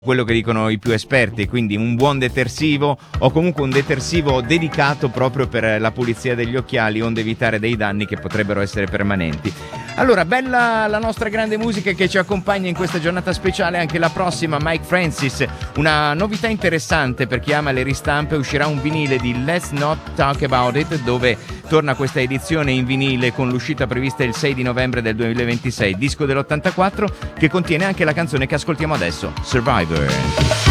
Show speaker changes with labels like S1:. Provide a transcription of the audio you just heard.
S1: quello che dicono i più esperti, quindi un buon detersivo o comunque un detersivo dedicato proprio per la pulizia degli occhiali, onde evitare dei danni che potrebbero essere permanenti. Allora, bella la nostra grande musica che ci accompagna in questa giornata speciale, anche la prossima, Mike Francis. Una novità interessante per chi ama le ristampe: uscirà un vinile di Let's Not Talk About It, dove torna questa edizione in vinile con l'uscita prevista il 6 di novembre del 2026, disco dell'84, che contiene anche la canzone che ascoltiamo adesso, Survivor.